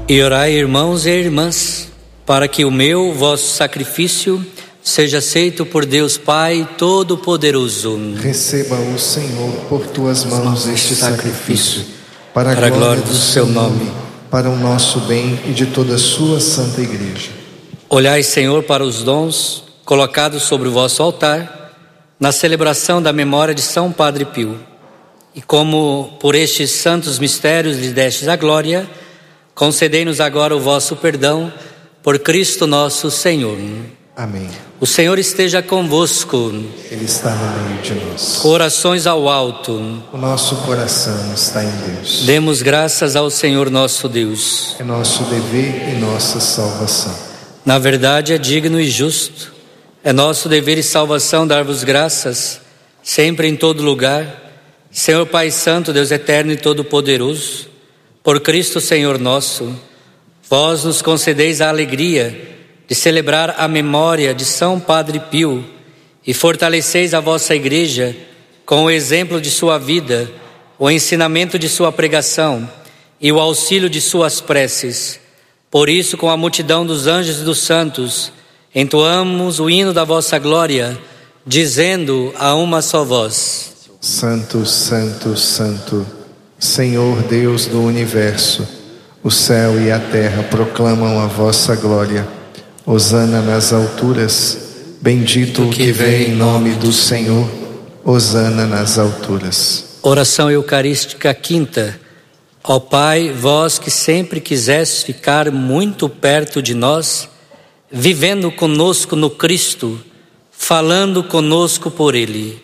E orai, irmãos e irmãs, para que o meu, vosso sacrifício, seja aceito por Deus Pai Todo-Poderoso. Receba o Senhor por tuas mãos este sacrifício, para a glória do seu nome, para o nosso bem e de toda a sua santa igreja. Olhai, Senhor, para os dons colocados sobre o vosso altar, na celebração da memória de São Padre Pio. E como por estes santos mistérios lhe destes a glória, concedei-nos agora o vosso perdão, por Cristo nosso Senhor. Amém. O Senhor esteja convosco. Ele está no meio de nós. Orações ao alto. O nosso coração está em Deus. Demos graças ao Senhor nosso Deus. É nosso dever e nossa salvação. Na verdade é digno e justo. É nosso dever e salvação dar-vos graças, sempre em todo lugar, Senhor Pai Santo, Deus eterno e todo-poderoso. Por Cristo Senhor nosso, vós nos concedeis a alegria de celebrar a memória de São Padre Pio e fortaleceis a vossa igreja com o exemplo de sua vida, o ensinamento de sua pregação e o auxílio de suas preces. Por isso, com a multidão dos anjos e dos santos, entoamos o hino da vossa glória, dizendo a uma só voz: Santo, Santo, Santo, Senhor Deus do universo, o céu e a terra proclamam a vossa glória. Hosana nas alturas, bendito o que vem em nome do Senhor. Hosana nas alturas. Oração Eucarística Quinta. Ó Pai, vós que sempre quisestes ficar muito perto de nós, vivendo conosco no Cristo, falando conosco por Ele,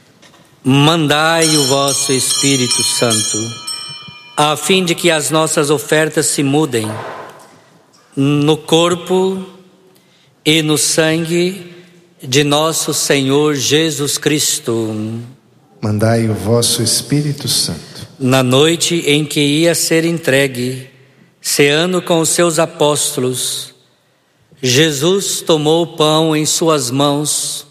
mandai o vosso Espírito Santo, a fim de que as nossas ofertas se mudem no corpo e no sangue de nosso Senhor Jesus Cristo. Mandai o vosso Espírito Santo. Na noite em que ia ser entregue, ceando com os seus apóstolos, Jesus tomou o pão em suas mãos,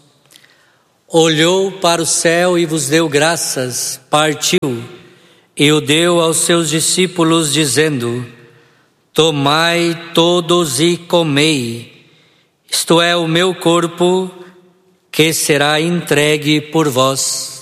olhou para o céu e vos deu graças, partiu e o deu aos seus discípulos, dizendo: tomai todos e comei, isto é o meu corpo que será entregue por vós.